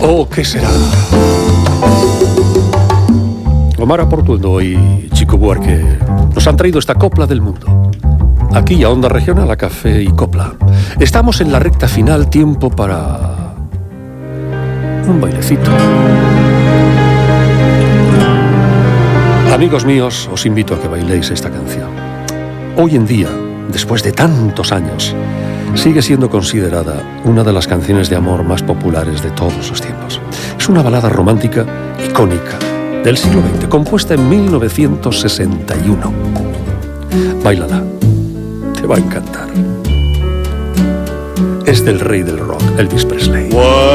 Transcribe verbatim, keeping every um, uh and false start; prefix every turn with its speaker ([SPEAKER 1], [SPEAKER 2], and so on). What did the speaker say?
[SPEAKER 1] Oh, ¿qué será? Omar Portuondo y Chico Buarque nos han traído esta copla del mundo. Aquí a Onda Regional, a Café y Copla. Estamos en la recta final, tiempo para un bailecito. Amigos míos, os invito a que bailéis esta canción. Hoy en día, después de tantos años, sigue siendo considerada una de las canciones de amor más populares de todos los tiempos. Es una balada romántica icónica del siglo veinte, compuesta en mil novecientos sesenta y uno. Báilala, te va a encantar. Es del rey del rock, Elvis Presley.